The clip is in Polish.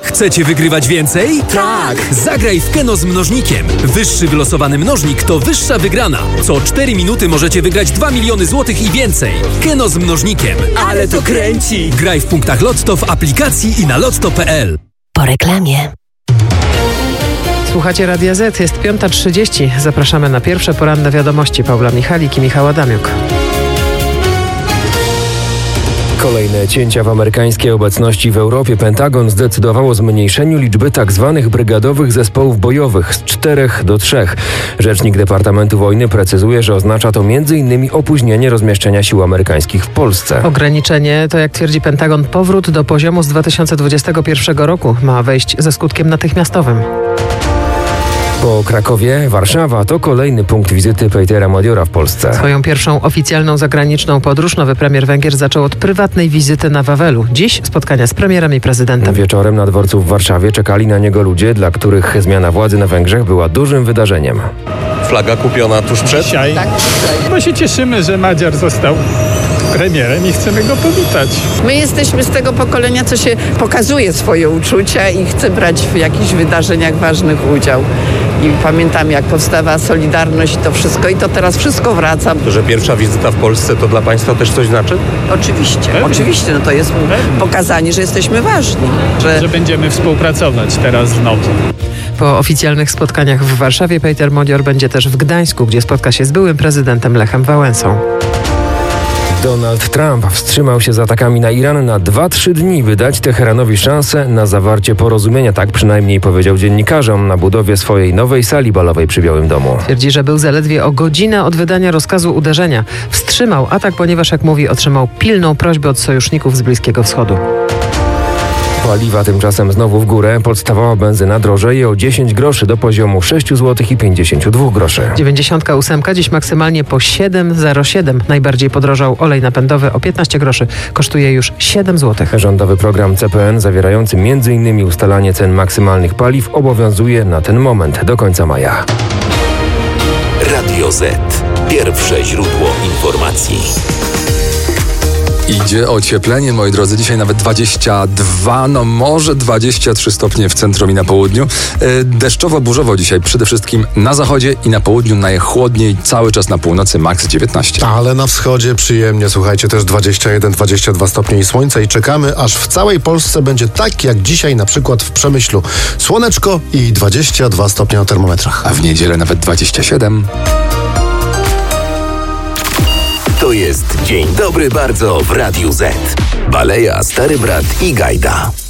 Chcecie wygrywać więcej? Tak! Zagraj w Keno z mnożnikiem. Wyższy wylosowany mnożnik to wyższa wygrana. Co 4 minuty możecie wygrać 2 miliony złotych i więcej. Keno z mnożnikiem. Ale to kręci! Graj w punktach Lotto, w aplikacji i na lotto.pl. Po reklamie. Słuchacie Radia Z, jest 5:30. Zapraszamy na pierwsze poranne wiadomości. Paula Michalik i Michał Adamiuk. Kolejne cięcia w amerykańskiej obecności w Europie. Pentagon zdecydował o zmniejszeniu liczby tzw. brygadowych zespołów bojowych z 4 do 3. Rzecznik Departamentu Wojny precyzuje, że oznacza to m.in. opóźnienie rozmieszczenia sił amerykańskich w Polsce. Ograniczenie to, jak twierdzi Pentagon, powrót do poziomu z 2021 roku. Ma wejść ze skutkiem natychmiastowym. Po Krakowie, Warszawa to kolejny punkt wizyty Petera Modiora w Polsce. Swoją pierwszą oficjalną zagraniczną podróż nowy premier Węgier zaczął od prywatnej wizyty na Wawelu. Dziś spotkania z premierem i prezydentem. Wieczorem na dworcu w Warszawie czekali na niego ludzie, dla których zmiana władzy na Węgrzech była dużym wydarzeniem. Flaga kupiona tuż przed? Dzisiaj. Bo się cieszymy, że Madziar został premierem i chcemy go powitać. My jesteśmy z tego pokolenia, co się pokazuje swoje uczucia i chce brać w jakichś wydarzeniach ważnych udział. I pamiętam, jak powstawała Solidarność i to wszystko. I to teraz wszystko wraca. Że pierwsza wizyta w Polsce to dla Państwa też coś znaczy? Oczywiście. No to jest pokazanie, że jesteśmy ważni. Że będziemy współpracować teraz znowu. Po oficjalnych spotkaniach w Warszawie Peter Modior będzie też w Gdańsku, gdzie spotka się z byłym prezydentem Lechem Wałęsą. Donald Trump wstrzymał się z atakami na Iran na 2-3 dni, by dać Teheranowi szansę na zawarcie porozumienia. Tak przynajmniej powiedział dziennikarzom na budowie swojej nowej sali balowej przy Białym Domu. Twierdzi, że był zaledwie o godzinę od wydania rozkazu uderzenia. Wstrzymał atak, ponieważ, jak mówi, otrzymał pilną prośbę od sojuszników z Bliskiego Wschodu. Paliwa tymczasem znowu w górę. Podstawowa benzyna drożeje o 10 groszy do poziomu 6,52 zł. 98 dziś maksymalnie po 7,07. Najbardziej podrożał olej napędowy o 15 groszy. Kosztuje już 7 zł. Rządowy program CPN zawierający m.in. ustalanie cen maksymalnych paliw obowiązuje na ten moment do końca maja. Radio Z. Pierwsze źródło informacji. Idzie ocieplenie, moi drodzy. Dzisiaj nawet 22, no może 23 stopnie w centrum i na południu. Deszczowo-burzowo dzisiaj przede wszystkim na zachodzie i na południu najchłodniej, cały czas na północy maks 19. Ale na wschodzie przyjemnie, słuchajcie, też 21-22 stopnie i słońce i czekamy, aż w całej Polsce będzie tak jak dzisiaj na przykład w Przemyślu. Słoneczko i 22 stopnie na termometrach. A w niedzielę nawet 27. To jest Dzień Dobry Bardzo w Radiu Z. Baleja, Stary Brat i Gajda.